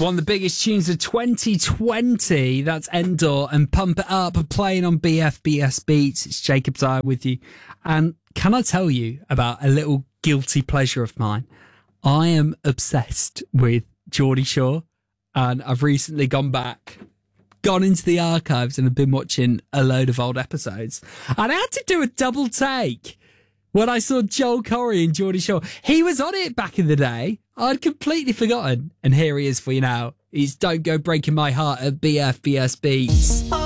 One of the biggest tunes of 2020. That's Endor and Pump It Up, playing on BFBS Beats. It's Jacob Dyer with you. And can I tell you about a little guilty pleasure of mine? I am obsessed with Geordie Shore, and I've recently gone into the archives and have been watching a load of old episodes. And I had to do a double take when I saw Joel Corry and Geordie Shore. He was on it back in the day. I'd completely forgotten. And here he is for you now. He's Don't Go Breaking My Heart at BFBS Beats.